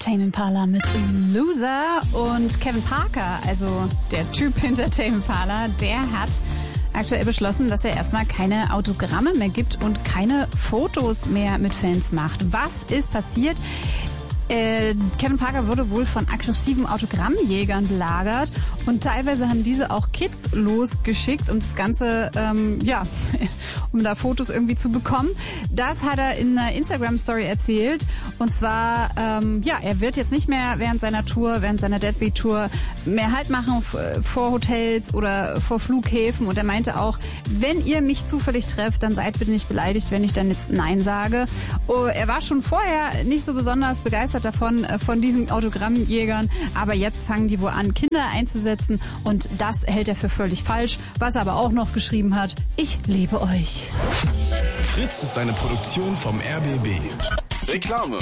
Tame Impala mit Loser und Kevin Parker, also der Typ hinter Tame Impala, der hat aktuell beschlossen, dass er erstmal keine Autogramme mehr gibt und keine Fotos mehr mit Fans macht. Was ist passiert? Kevin Parker wurde wohl von aggressiven Autogrammjägern belagert und teilweise haben diese auch Kids losgeschickt, um das Ganze, um da Fotos irgendwie zu bekommen. Das hat er in einer Instagram-Story erzählt und zwar, er wird jetzt nicht mehr während seiner Deadbeat-Tour mehr Halt machen vor Hotels oder vor Flughäfen und er meinte auch, wenn ihr mich zufällig trefft, dann seid bitte nicht beleidigt, wenn ich dann jetzt Nein sage. Er war schon vorher nicht so besonders begeistert davon, von diesen Autogrammjägern, aber jetzt fangen die wohl an, Kinder einzusetzen und das hält er für völlig falsch. Was er aber auch noch geschrieben hat, ich liebe euch. Fritz ist eine Produktion vom RBB. Reklame.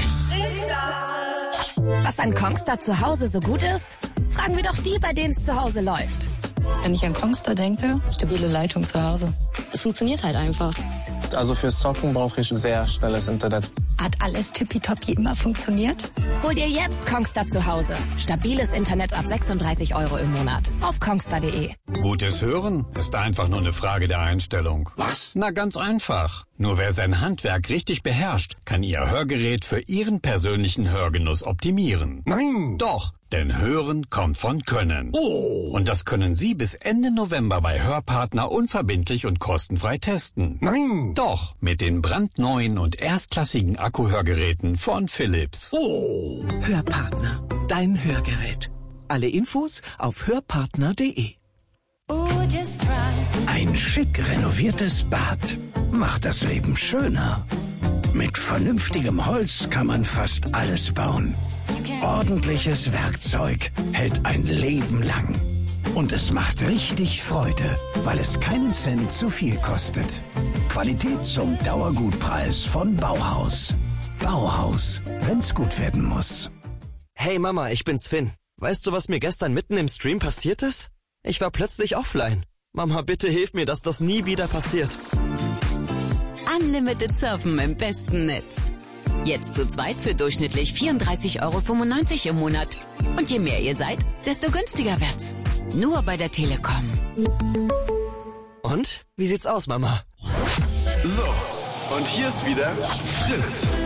Was an Kongstar zu Hause so gut ist? Fragen wir doch die, bei denen es zu Hause läuft. Wenn ich an Kongstar denke, stabile Leitung zu Hause. Es funktioniert halt einfach. Also fürs Zocken brauche ich sehr schnelles Internet. Hat alles tippitoppi immer funktioniert? Hol dir jetzt Kongstar zu Hause. Stabiles Internet ab 36 € im Monat. Auf kongstar.de. Gutes Hören ist einfach nur eine Frage der Einstellung. Was? Na, ganz einfach. Nur wer sein Handwerk richtig beherrscht, kann Ihr Hörgerät für Ihren persönlichen Hörgenuss optimieren. Nein! Doch, denn Hören kommt von Können. Oh! Und das können Sie bis Ende November bei Hörpartner unverbindlich und kostenfrei testen. Nein! Doch, mit den brandneuen und erstklassigen Akkuhörgeräten von Philips. Oh! Hörpartner, dein Hörgerät. Alle Infos auf hörpartner.de. Ein schick renoviertes Bad macht das Leben schöner. Mit vernünftigem Holz kann man fast alles bauen. Ordentliches Werkzeug hält ein Leben lang. Und es macht richtig Freude, weil es keinen Cent zu viel kostet. Qualität zum Dauergutpreis von Bauhaus. Bauhaus, wenn's gut werden muss. Hey Mama, ich bin's Finn. Weißt du, was mir gestern mitten im Stream passiert ist? Ich war plötzlich offline. Mama, bitte hilf mir, dass das nie wieder passiert. Unlimited Surfen im besten Netz. Jetzt zu zweit für durchschnittlich 34,95 € im Monat. Und je mehr ihr seid, desto günstiger wird's. Nur bei der Telekom. Und? Wie sieht's aus, Mama? So, und hier ist wieder Fritz.